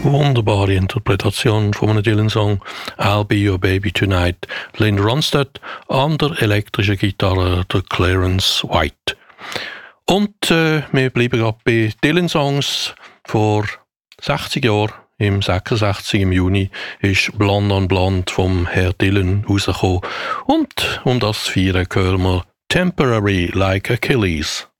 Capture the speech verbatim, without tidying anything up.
Wunderbare Interpretation von einem Dylan-Song «I'll Be Your Baby Tonight». Linda Ronstadt an der elektrischen Gitarre, der Clarence White. Und äh, wir bleiben gerade bei Dylan-Songs. Vor sechzig Jahren, im sechsundsechzig im Juni, ist «Blonde on Blonde» vom Herr Dylan rausgekommen. Und um das zu feiern hören wir «Temporary Like Achilles».